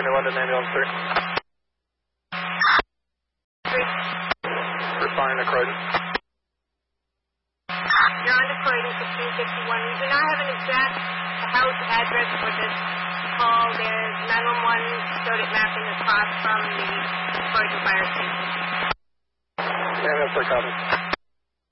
London ambulance 3. Responding to Croydon. You're on to Croydon 1651. We do not have an exact house address for this call. There's 911 SODIT mapping across from the Croydon Fire Station. Ambulance 3 copy.